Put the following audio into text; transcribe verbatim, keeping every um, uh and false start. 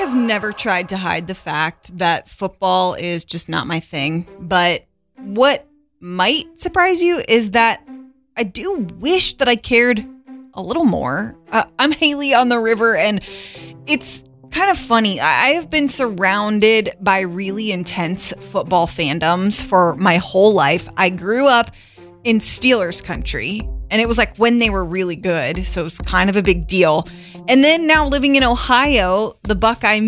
have never tried to hide the fact that football is just not my thing. But what might surprise you is that I do wish that I cared a little more. Uh, I'm Haley on the River, and it's kind of funny. I have been surrounded by really intense football fandoms for my whole life. I grew up in Steelers country, and it was like when they were really good, so it was kind of a big deal. And then now living in Ohio, the Buckeye